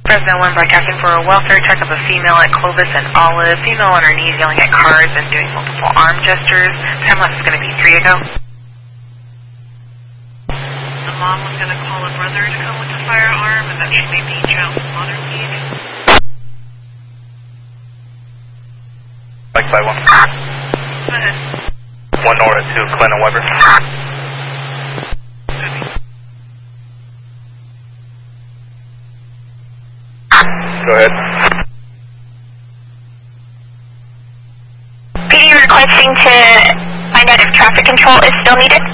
President 1 broadcasting for a welfare check of a female at Clovis and Olive. Female on her knees yelling at cars and doing multiple arm gestures. Time lapse is going to be 3 ago. The mom was going to call a brother to come with the firearm and that she may be child mother need. Mike 5-1. Go ahead. 1 Nora 2, Clinton Weber. Go ahead. PD requesting to find out if traffic control is still needed.